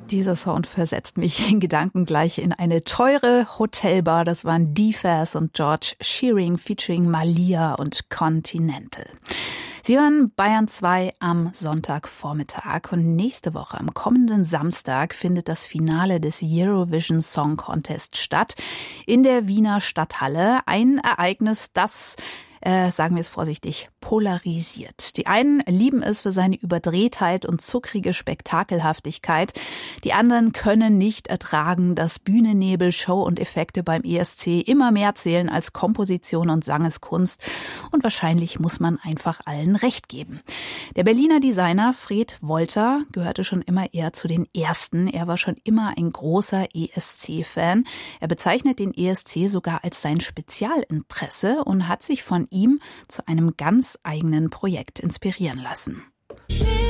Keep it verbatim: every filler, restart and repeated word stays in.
Dieser Sound versetzt mich in Gedanken gleich in eine teure Hotelbar. Das waren D-Faz und George Shearing featuring Malia und Continental. Sie hören Bayern zwei am Sonntagvormittag und nächste Woche, am kommenden Samstag, findet das Finale des Eurovision Song Contest statt in der Wiener Stadthalle. Ein Ereignis, das Äh, sagen wir es vorsichtig, polarisiert. Die einen lieben es für seine Überdrehtheit und zuckrige Spektakelhaftigkeit. Die anderen können nicht ertragen, dass Bühnennebel, Show und Effekte beim E S C immer mehr zählen als Komposition und Sangeskunst. Und wahrscheinlich muss man einfach allen recht geben. Der Berliner Designer Fred Wolter gehörte schon immer eher zu den Ersten. Er war schon immer ein großer E S C-Fan. Er bezeichnet den E S C sogar als sein Spezialinteresse und hat sich von ihm zu einem ganz eigenen Projekt inspirieren lassen.